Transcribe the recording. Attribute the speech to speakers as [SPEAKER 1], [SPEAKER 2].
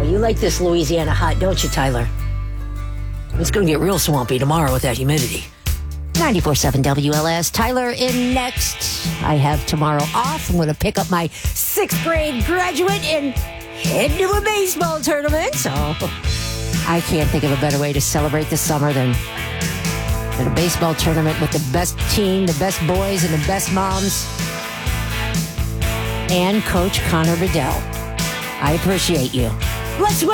[SPEAKER 1] You like this Louisiana hot, don't you, Tyler? It's going to get real swampy tomorrow with that humidity. 94.7 WLS. Tyler in next. I have tomorrow off. I'm going to pick up my 6th grade graduate and head to a baseball tournament. So I can't think of a better way to celebrate the summer than a baseball tournament with the best team, the best boys, and the best moms. And Coach Connor Bedell. I appreciate you. Let's